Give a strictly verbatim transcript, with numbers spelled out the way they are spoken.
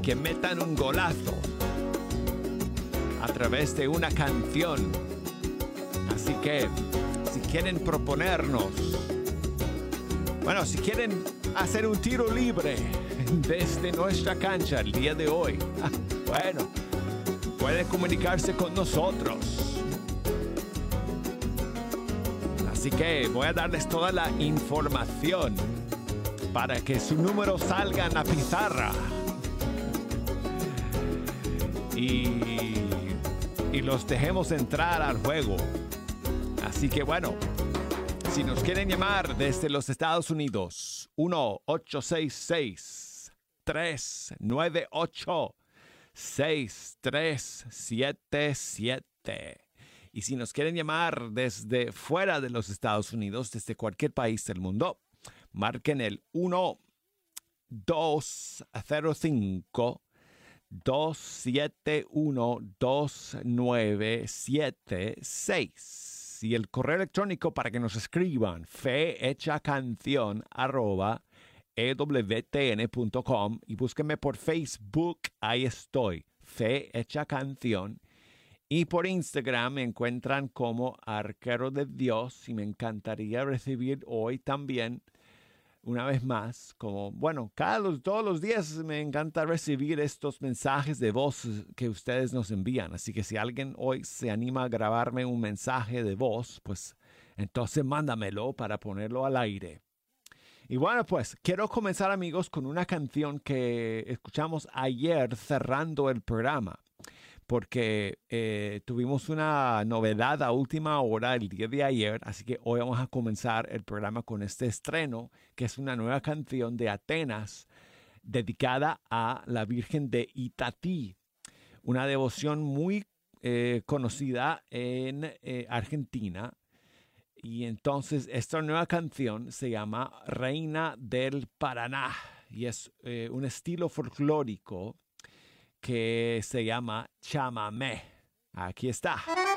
que metan un golazo a través de una canción. Así que, si quieren proponernos, bueno, si quieren hacer un tiro libre desde nuestra cancha el día de hoy, bueno, pueden comunicarse con nosotros. Así que voy a darles toda la información para que su número salga en la pizarra. Y, y los dejemos entrar al juego. Así que bueno, si nos quieren llamar desde los Estados Unidos, uno ocho seis seis, tres nueve ocho, seis tres siete siete. Y si nos quieren llamar desde fuera de los Estados Unidos, desde cualquier país del mundo, marquen el uno dos cero cinco, dos siete uno, dos nueve siete seis. Y el correo electrónico para que nos escriban, fehechacanción arroba e w t n punto com, y búsquenme por Facebook, ahí estoy, Fe Hecha Canción. Y por Instagram me encuentran como Arquero de Dios, y me encantaría recibir hoy también, una vez más, como, bueno, cada los, todos los días me encanta recibir estos mensajes de voz que ustedes nos envían. Así que si alguien hoy se anima a grabarme un mensaje de voz, pues entonces mándamelo para ponerlo al aire. Y bueno, pues quiero comenzar, amigos, con una canción que escuchamos ayer cerrando el programa, porque eh, tuvimos una novedad a última hora el día de ayer, así que hoy vamos a comenzar el programa con este estreno, que es una nueva canción de Atenas dedicada a la Virgen de Itatí, una devoción muy eh, conocida en eh, Argentina. Y entonces esta nueva canción se llama Reina del Paraná y es eh, un estilo folclórico que se llama chamamé. Aquí está.